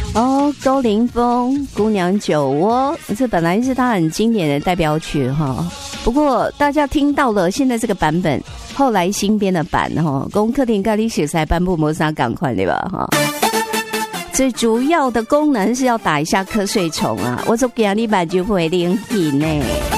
哦，周凌风《姑娘酒窝》，这本来是他很经典的代表曲哈。不过大家听到了现在这个版本，后来新编的版哈，跟客厅咖喱写才颁布摩萨赶快对吧哈？最主要的功能是要打一下瞌睡虫啊，我做给你版就不会灵隐呢。